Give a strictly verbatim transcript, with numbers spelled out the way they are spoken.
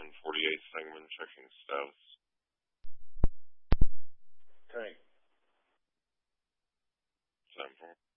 one forty-eight Sangamon checking status. Tank. Time for